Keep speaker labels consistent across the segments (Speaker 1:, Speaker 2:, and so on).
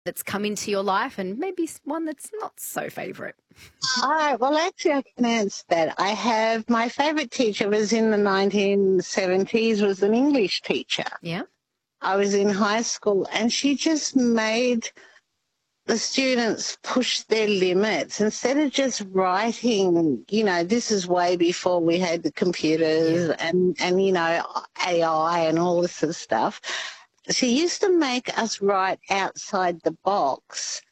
Speaker 1: that's come into your life and maybe one that's not so favourite?
Speaker 2: Well, actually, I can answer that. I have my favourite teacher was in the 1970s, was an English teacher.
Speaker 1: Yeah.
Speaker 2: I was in high school, and she just made the students push their limits. Instead of just writing, this is way before we had the computers and AI and all this sort of stuff. She used to make us write outside the box.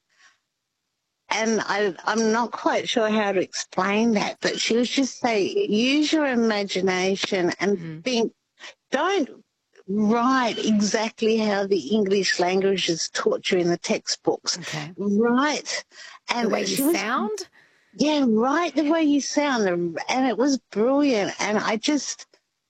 Speaker 2: And I'm not quite sure how to explain that, but she was just say, use your imagination and think, don't write exactly how the English language is taught you in the textbooks.
Speaker 1: Okay.
Speaker 2: Write. And
Speaker 1: the way you sound?
Speaker 2: Yeah, write the way you sound. And it was brilliant. And I just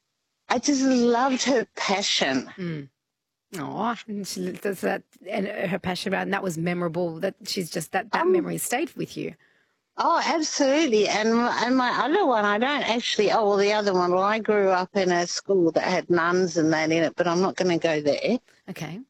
Speaker 2: loved her passion.
Speaker 1: Oh, and she does that, and her passion about, and that was memorable. That she's just that memory stayed with you.
Speaker 2: Oh, absolutely. And my other one, I don't actually. Oh, well, the other one. Well, I grew up in a school that had nuns and that in it, but I'm not going to go there.
Speaker 1: Okay.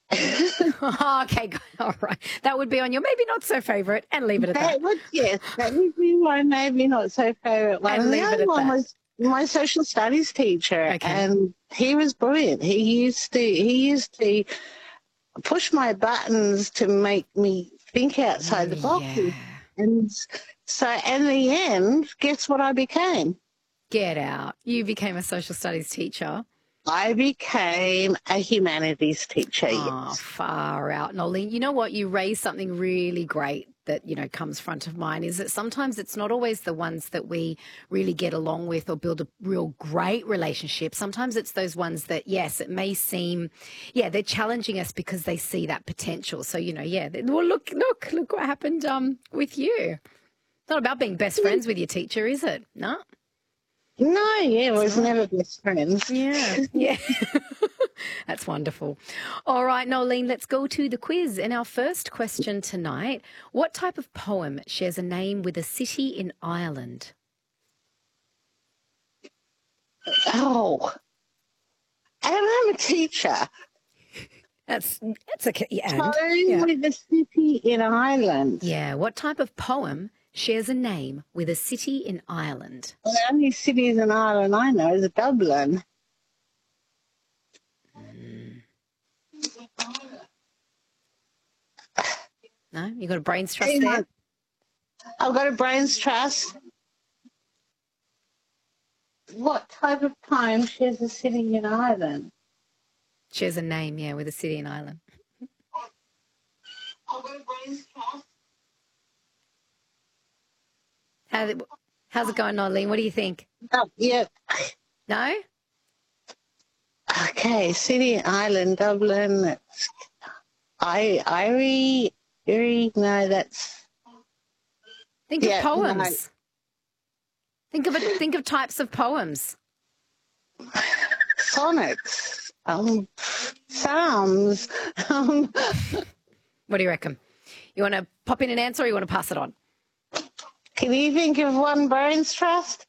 Speaker 1: Okay, all right. That would be on your maybe not so favourite, and leave it at that.
Speaker 2: That would be my maybe not so favourite one.
Speaker 1: And leave it at that.
Speaker 2: Was my social studies teacher, and he was brilliant. He used to push my buttons to make me think outside the box.
Speaker 1: Yeah.
Speaker 2: And so in the end, guess what I became?
Speaker 1: Get out. You became a social studies teacher.
Speaker 2: I became a humanities teacher.
Speaker 1: Oh,
Speaker 2: yes.
Speaker 1: Far out. Nolene, you know what? You raised something really great that, comes front of mind, is that sometimes it's not always the ones that we really get along with or build a real great relationship. Sometimes it's those ones that, yes, it may seem, they're challenging us because they see that potential. So, well, look what happened with you. It's not about being best friends with your teacher, is it? No?
Speaker 2: No, it was never best friends.
Speaker 1: Yeah. That's wonderful. All right, Nolene, let's go to the quiz. And our first question tonight, what type of poem shares a name with a city in Ireland?
Speaker 2: Oh, and I'm a teacher.
Speaker 1: That's okay.
Speaker 2: With a city in Ireland.
Speaker 1: Yeah, what type of poem shares a name with a city in Ireland?
Speaker 2: Well, the only cities in Ireland I know is Dublin.
Speaker 1: No? You got a brains trust there?
Speaker 2: I've got a brains trust. What type of poem shares a city in Ireland?
Speaker 1: Shares a name, with a city in Ireland.
Speaker 2: I've got a brains trust.
Speaker 1: How's it going, Nolene? What do you think?
Speaker 2: No? Okay, city in Ireland, Dublin. No, that's...
Speaker 1: Think of poems. No. Think of types of poems.
Speaker 2: Sonnets, psalms.
Speaker 1: What do you reckon? You want to pop in an answer or you want to pass it on?
Speaker 2: Can you think of one brains trust?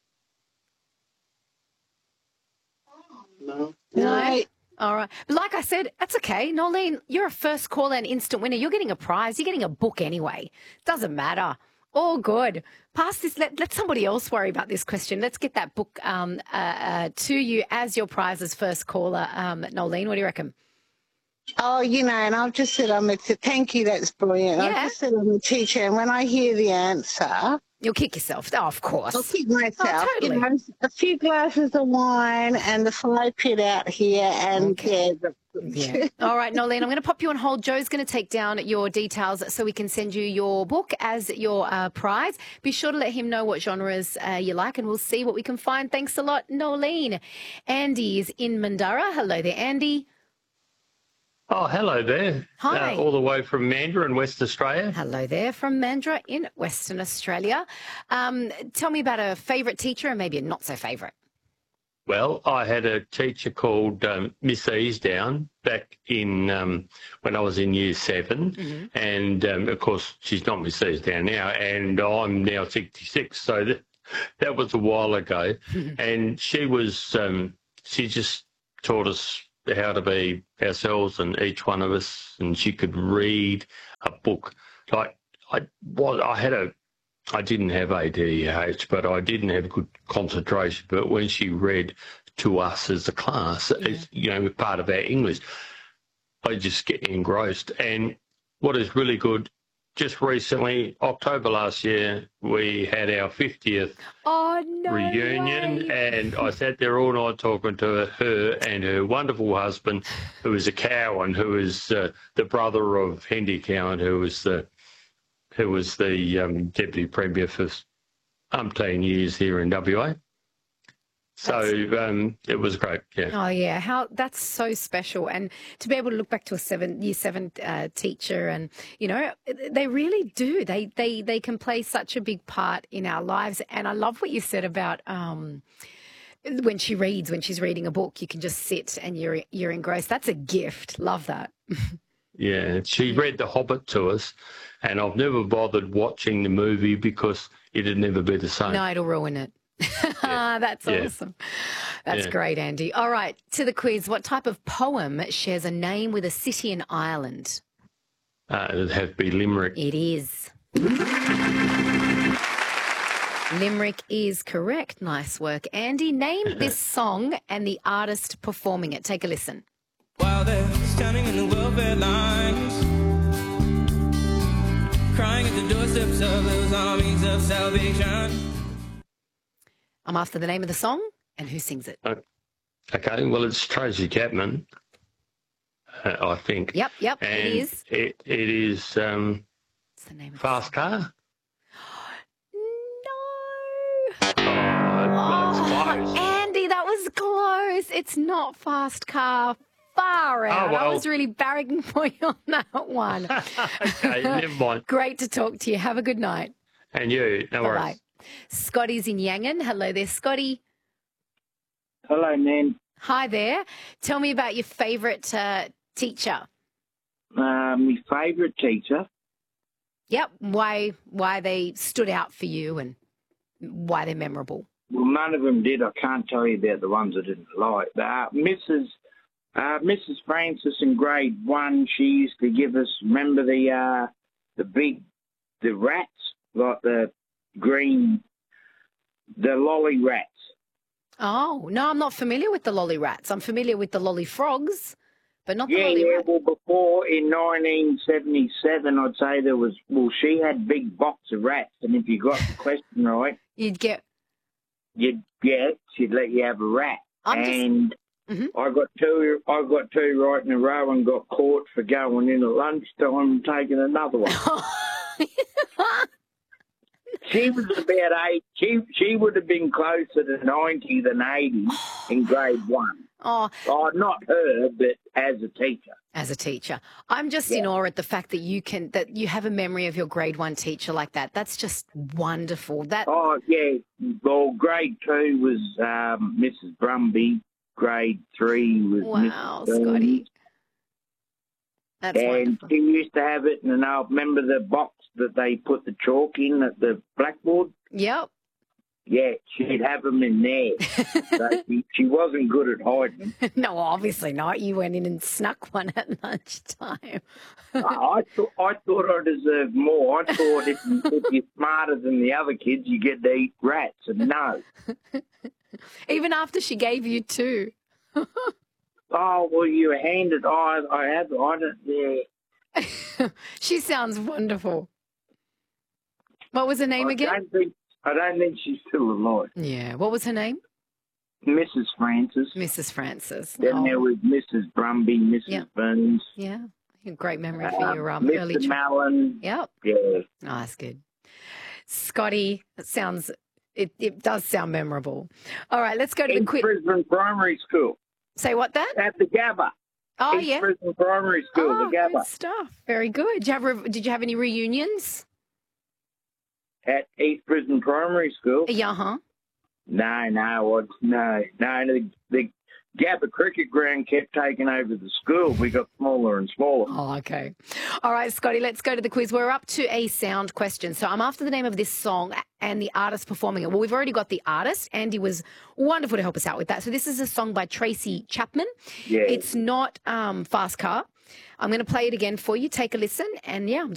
Speaker 2: No.
Speaker 1: All right. But like I said, that's okay. Nolene, you're a first caller and instant winner. You're getting a prize. You're getting a book anyway. Doesn't matter. All good. Pass this. Let somebody else worry about this question. Let's get that book to you as your prize as first caller. Nolene, what do you reckon?
Speaker 2: Oh, and I've just said thank you, that's brilliant.
Speaker 1: Yeah.
Speaker 2: I've just said I'm a teacher, and when I hear the answer...
Speaker 1: You'll kick yourself. Oh, of course.
Speaker 2: I'll kick myself.
Speaker 1: Oh, totally.
Speaker 2: A few glasses of wine and the fly pit out here and
Speaker 1: All right, Nolene, I'm going to pop you on hold. Joe's going to take down your details so we can send you your book as your prize. Be sure to let him know what genres you like and we'll see what we can find. Thanks a lot, Nolene. Andy is in Mandurah. Hello there, Andy.
Speaker 3: Oh, hello there.
Speaker 1: Hi.
Speaker 3: All the way from Mandurah in West Australia.
Speaker 1: Hello there from Mandurah in Western Australia. Tell me about a favourite teacher and maybe a not so favourite.
Speaker 3: Well, I had a teacher called Miss Easedown back in when I was in Year 7. And, of course, she's not Miss Easedown now, and I'm now 66, so that was a while ago. And she was she just taught us how to be ourselves and each one of us, and she could read a book. Like I didn't have ADHD, but I didn't have good concentration. But when she read to us as a class, it's, part of our English, I just get engrossed. And what is really good, just recently, October last year, we had our 50th reunion, and I sat there all night talking to her and her wonderful husband, who is a Cowan, who is the brother of Hendy Cowan, who was the Deputy Premier for umpteen years here in WA. So it was great, yeah.
Speaker 1: Oh, yeah. That's so special. And to be able to look back to a year seven teacher and, they really do. They can play such a big part in our lives. And I love what you said about when she's reading a book, you can just sit and you're engrossed. That's a gift. Love that.
Speaker 3: Yeah, she read The Hobbit to us, and I've never bothered watching the movie because it'd never be the same.
Speaker 1: No, it'll ruin it. That's awesome. That's great, Andy. All right, to the quiz. What type of poem shares a name with a city in Ireland?
Speaker 3: It'd have to be Limerick.
Speaker 1: It is. Limerick is correct. Nice work, Andy. Name this song and the artist performing it. Take a listen.
Speaker 4: While they're standing in the welfare lines, crying at the doorsteps of those armies of salvation.
Speaker 1: I'm after the name of the song and who sings it.
Speaker 3: Okay, well, it's Tracy Chapman, I think.
Speaker 1: Yep,
Speaker 3: and
Speaker 1: it is.
Speaker 3: It is
Speaker 1: What's the name of
Speaker 3: Fast Car.
Speaker 1: No.
Speaker 3: It's close.
Speaker 1: Andy, that was close. It's not Fast Car. Far out.
Speaker 3: Oh, well.
Speaker 1: I was really barragging for you on that one.
Speaker 3: Okay, never mind.
Speaker 1: Great to talk to you. Have a good night.
Speaker 3: And you, no worries.
Speaker 1: Bye-bye. Scotty's in Yangon. Hello there, Scotty.
Speaker 5: Hello, Nan.
Speaker 1: Hi there. Tell me about your favourite teacher.
Speaker 5: My favourite teacher?
Speaker 1: Yep. Why they stood out for you and why they're memorable.
Speaker 5: Well, none of them did. I can't tell you about the ones I didn't like. Mrs. Francis in grade 1, she used to give us, remember the rats, like the green, the lolly rats.
Speaker 1: Oh, no, I'm not familiar with the lolly rats. I'm familiar with the lolly frogs, but not the lolly rats.
Speaker 5: Well, before in 1977, I'd say she had big box of rats, and if you got the question right, she'd let you have a rat. I got two right in a row and got caught for going in at lunchtime and taking another one. She was about 8. She would have been closer to 90 than 80 in grade 1.
Speaker 1: Oh,
Speaker 5: not her, but as a teacher.
Speaker 1: As a teacher, I'm just in awe at the fact that you have a memory of your grade 1 teacher like that. That's just wonderful.
Speaker 5: Oh yeah. Well, grade 2 was Mrs. Brumby. Grade 3 was
Speaker 1: wow,
Speaker 5: Mrs.
Speaker 1: Scotty. That's wonderful.
Speaker 5: She used to have it, and I remember the box that they put the chalk in at the blackboard.
Speaker 1: Yep.
Speaker 5: Yeah, she'd have them in there. So she wasn't good at hiding.
Speaker 1: No, obviously not. You went in and snuck one at lunchtime.
Speaker 5: I thought I deserved more. I thought if you're smarter than the other kids, you get to eat rats, and no.
Speaker 1: Even after she gave you 2.
Speaker 5: Oh, well, you were handed. I have it there.
Speaker 1: She sounds wonderful. What was her name again?
Speaker 5: I don't think she's still alive.
Speaker 1: Yeah. What was her name?
Speaker 5: Mrs. Francis.
Speaker 1: Mrs. Francis.
Speaker 5: Then there was Mrs. Brumby, Mrs. Burns.
Speaker 1: Yeah. Great memory for your early
Speaker 5: Mr. Mallon.
Speaker 1: Yep.
Speaker 5: Yeah.
Speaker 1: Oh, that's good. Scotty, it does sound memorable. All right, let's go to the quick.
Speaker 5: Brisbane Primary School.
Speaker 1: Say what that?
Speaker 5: At the Gabba.
Speaker 1: Oh,
Speaker 5: East
Speaker 1: yeah.
Speaker 5: Brisbane Primary School, the Gabba.
Speaker 1: Good stuff. Very good. Did you have any reunions?
Speaker 5: At East Brisbane Primary School?
Speaker 1: Yeah, huh?
Speaker 5: No. The Gabba Cricket Ground kept taking over the school. We got smaller and smaller.
Speaker 1: Oh, okay. All right, Scotty, let's go to the quiz. We're up to a sound question. So I'm after the name of this song and the artist performing it. Well, we've already got the artist. Andy was wonderful to help us out with that. So this is a song by Tracy Chapman.
Speaker 5: Yeah.
Speaker 1: It's not Fast Car. I'm going to play it again for you. Take a listen. And, yeah, I'm just